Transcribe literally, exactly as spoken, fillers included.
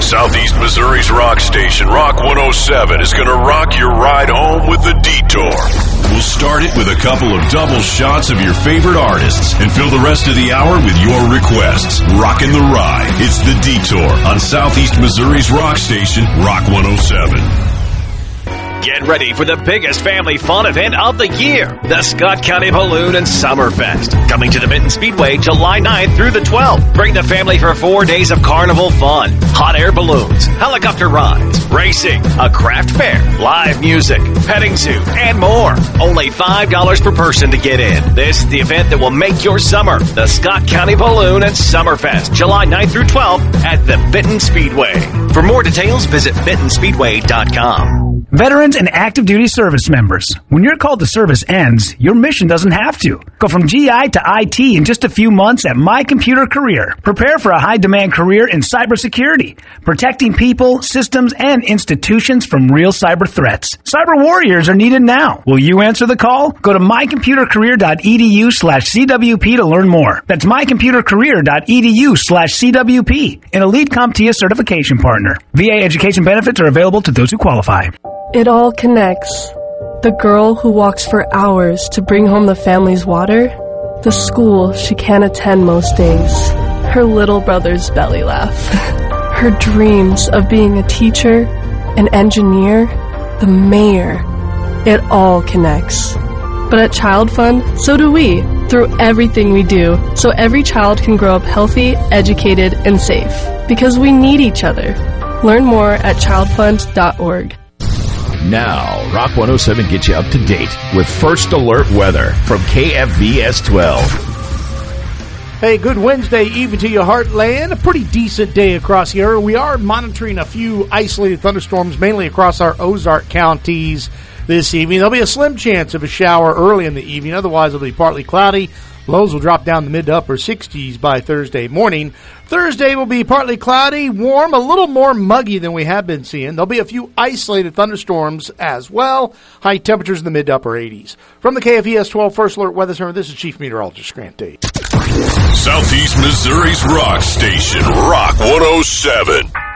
Southeast Missouri's rock station, Rock one oh seven, is going to rock your ride home with The Detour. We'll start it with a couple of double shots of your favorite artists and fill the rest of the hour with your requests. Rockin' the ride. It's The Detour on Southeast Missouri's rock station, Rock one oh seven. Get ready for the biggest family fun event of the year, the Scott County Balloon and Summerfest. Coming to the Benton Speedway July ninth through the twelfth. Bring the family for four days of carnival fun, hot air balloons, helicopter rides, racing, a craft fair, live music, petting zoo, and more. Only five dollars per person to get in. This is the event that will make your summer. The Scott County Balloon and Summerfest, July ninth through twelfth at the Benton Speedway. For more details, visit benton speedway dot com. Veterans and active duty service members, when your call to service ends, your mission doesn't have to. Go from G I to I T in just a few months at My Computer Career. Prepare for a high-demand career in cybersecurity, protecting people, systems, and institutions from real cyber threats. Cyber warriors are needed now. Will you answer the call? Go to my computer career dot e d u slash c w p to learn more. That's my computer career dot e d u slash c w p, an elite CompTIA certification partner. V A education benefits are available to those who qualify. It all connects. The girl who walks for hours to bring home the family's water, the school she can't attend most days, her little brother's belly laugh, her dreams of being a teacher, an engineer, the mayor. It all connects. But at Child Fund, so do we, through everything we do, so every child can grow up healthy, educated, and safe. Because we need each other. Learn more at child fund dot org. Now, Rock one oh seven gets you up to date with First Alert Weather from K F V S twelve. Hey, good Wednesday evening to you, Heartland. A pretty decent day across here. We are monitoring a few isolated thunderstorms, mainly across our Ozark counties this evening. There'll be a slim chance of a shower early in the evening. Otherwise, it'll be partly cloudy. Lows will drop down to mid to upper sixties by Thursday morning. Thursday will be partly cloudy, warm, a little more muggy than we have been seeing. There'll be a few isolated thunderstorms as well. High temperatures in the mid to upper eighties. From the K F V S twelve First Alert Weather Center, this is Chief Meteorologist Grant Tate. Southeast Missouri's rock station, Rock one oh seven.